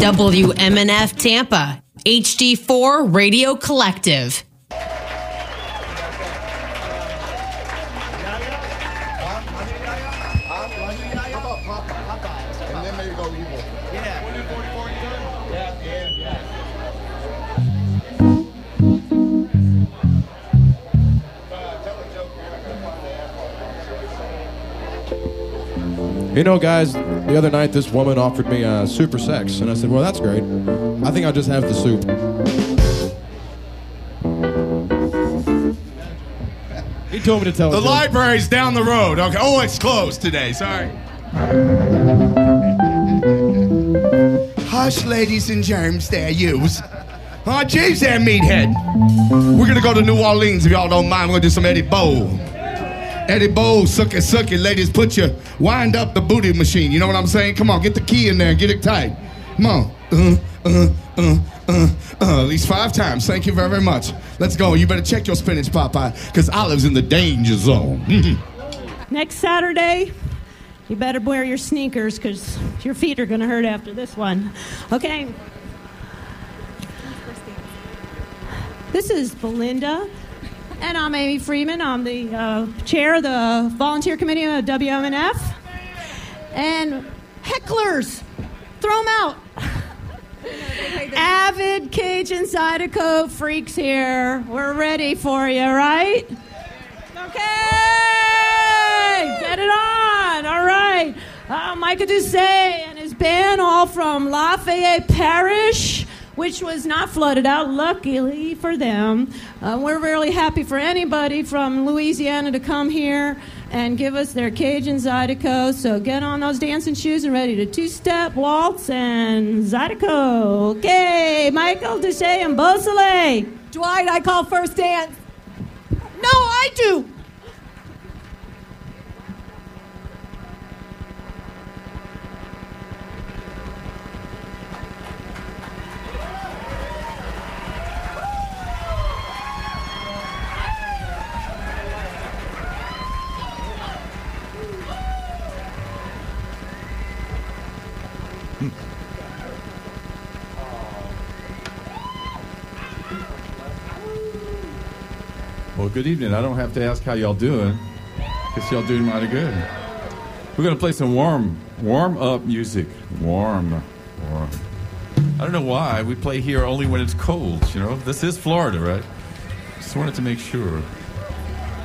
WMNF Tampa, HD4 Radio Collective. You know, guys, the other night this woman offered me super sex, and I said, well, that's great. I think I'll just have the soup. He told me to tell the library's down the road. Okay. Oh, it's closed today. Sorry. Hush, ladies and germs, there, yous. James there, meathead. We're gonna go to New Orleans if y'all don't mind. We're gonna do some Eddie Bow. Eddie Bow, suck it, ladies. Wind up the booty machine. You know what I'm saying? Come on, get the key in there and get it tight. Come on. At least 5 times. Thank you very, very much. Let's go. You better check your spinach, Popeye, because Olive's in the danger zone. Next Saturday, you better wear your sneakers because your feet are going to hurt after this one. Okay. This is Belinda. And I'm Amy Freeman. I'm the chair of the volunteer committee of WMNF. And hecklers, throw them out. Avid Cajun Zydeco freaks here. We're ready for you, right? Okay, get it on. All right. Michael Doucet and his band, all from Lafayette Parish, which was not flooded out, luckily for them. We're really happy for anybody from Louisiana to come here and give us their Cajun Zydeco. So get on those dancing shoes and ready to two-step, waltz, and Zydeco. Okay, Michael Doucet and Beausoleil. Dwight, I call first dance. No, I do. Well, good evening. I don't have to ask how y'all doing, because y'all doing mighty good. We're going to play some warm-up music. Warm. I don't know why. We play here only when it's cold, you know. This is Florida, right? Just wanted to make sure.